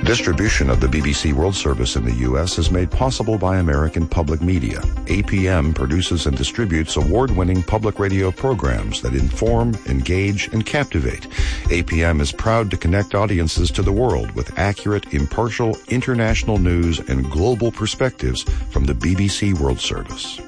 Distribution of the BBC World Service in the U.S. is made possible by American Public Media. APM produces and distributes award-winning public radio programs that inform, engage, and captivate. APM is proud to connect audiences to the world with accurate, impartial, international news and global perspectives from the BBC World Service.